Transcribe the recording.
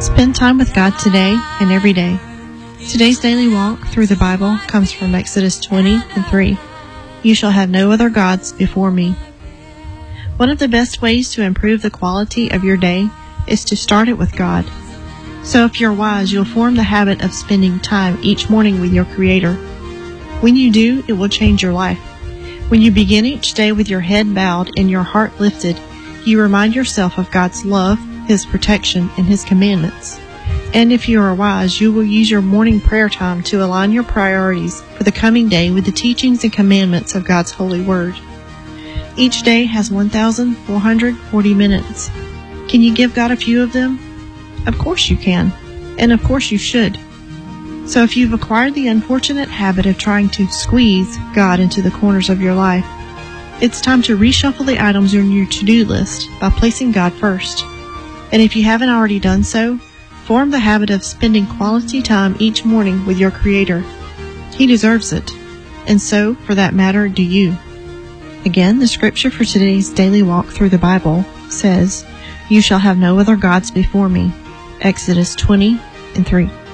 Spend time with God today and every day. Today's daily walk through the Bible comes from Exodus 20:3. You shall have no other gods before me. One of the best ways to improve the quality of your day is to start it with God. So if you're wise, you'll form the habit of spending time each morning with your Creator. When you do, it will change your life. When you begin each day with your head bowed and your heart lifted, you remind yourself of God's love, His protection, and His commandments. And if you are wise, you will use your morning prayer time to align your priorities for the coming day with the teachings and commandments of God's holy word. Each day has 1,440 minutes. Can you give God a few of them? Of course you can, and of course you should. So if you've acquired the unfortunate habit of trying to squeeze God into the corners of your life, it's time to reshuffle the items on your to-do list by placing God first. And if you haven't already done so, form the habit of spending quality time each morning with your Creator. He deserves it, and so, for that matter, do you. Again, the scripture for today's daily walk through the Bible says, "You shall have no other gods before me." Exodus 20:3.